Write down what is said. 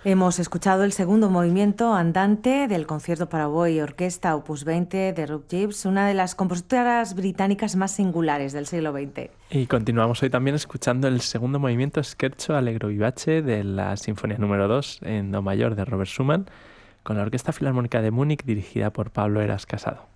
Hemos escuchado el segundo movimiento andante del concierto para oboe y orquesta Opus 20 de Ruth Gibbs, una de las compositoras británicas más singulares del siglo XX. Y continuamos hoy también escuchando el segundo movimiento Scherzo Allegro Vivace de la Sinfonía número 2 en do mayor de Robert Schumann, con la Orquesta Filarmónica de Múnich dirigida por Pablo Heras Casado.